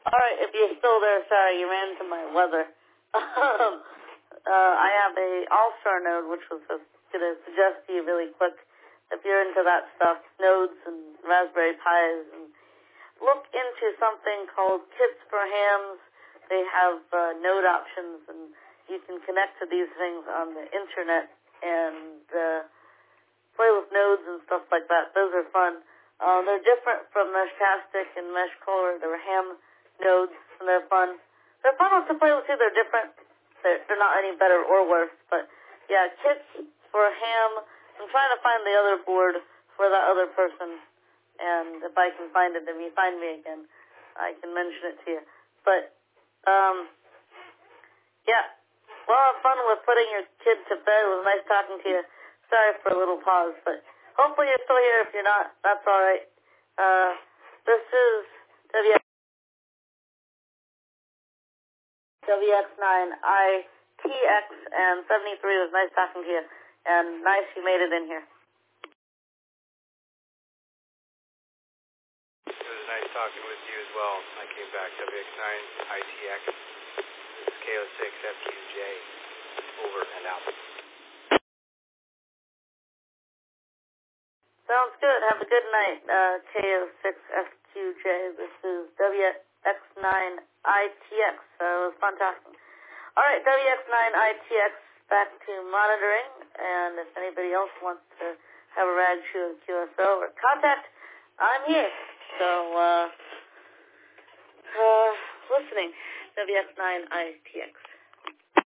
All right, if you're still there, sorry, you ran into my weather. I have a All-Star node, which was going to suggest to you really quick, if you're into that stuff, nodes and Raspberry Pis, and look into something called Kits for Hams. They have node options, and you can connect to these things on the internet and play with nodes and stuff like that. Those are fun. They're different from Meshtastic and Meshcore. They're ham nodes, and they're fun. They're fun to play with too. They're different. They're not any better or worse. But yeah, Kits for Ham. I'm trying to find the other board for that other person, and if I can find it, if you find me again, I can mention it to you. But yeah, well, have fun with putting your kid to bed. It was nice talking to you. Sorry for a little pause, but hopefully you're still here. If you're not, that's all right. This is WX9ITX, and 73 was nice talking to you, and nice you made it in here. It was nice talking with you as well. I came back, WX9ITX. This is KO6FQJ. Over and out. Sounds good. Have a good night, KO6FQJ. This is WX9ITX. It was fun talking. All right, WX9ITX back to monitoring, and if anybody else wants to have a rad shoe at QSO or contact, I'm here. So, listening, WX9ITX.